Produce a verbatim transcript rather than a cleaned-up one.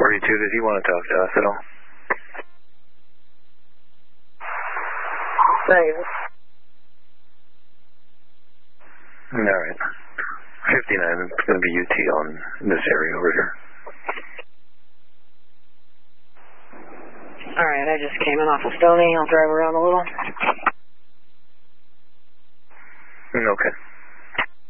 forty-two, does he want to talk to us at all? Negative. Alright. fifty-nine, it's going to be U T on this area over here. Alright, I just came in off of Stony. I'll drive around a little. Okay.